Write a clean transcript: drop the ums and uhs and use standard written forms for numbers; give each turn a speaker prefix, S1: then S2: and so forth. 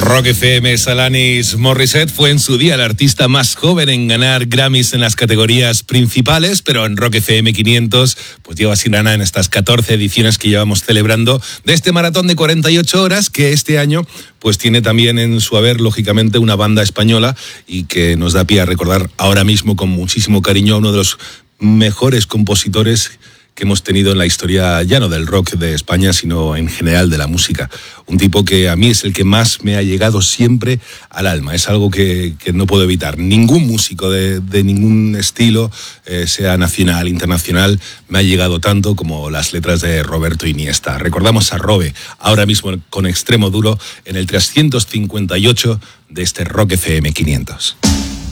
S1: Rock FM. Alanis Morissette fue en su día el artista más joven en ganar Grammys en las categorías principales, pero en Rock FM 500 pues lleva sin ganar en estas 14 ediciones que llevamos celebrando de este maratón de 48 horas que este año pues tiene también en su haber, lógicamente, una banda española y que nos da pie a recordar ahora mismo con muchísimo cariño a uno de los mejores compositores que hemos tenido en la historia, ya no del rock de España, sino en general de la música. Un tipo que a mí es el que más me ha llegado siempre al alma. Es algo que no puedo evitar. Ningún músico de ningún estilo, sea nacional, internacional, me ha llegado tanto como las letras de Roberto Iniesta. Recordamos a Robe, ahora mismo con Extremo Duro, en el 358 de este Rock FM 500.